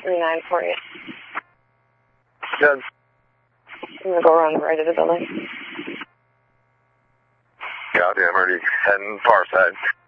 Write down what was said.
39 for you. Good. I'm going to go around the right of the building. Copy, I'm already heading far side.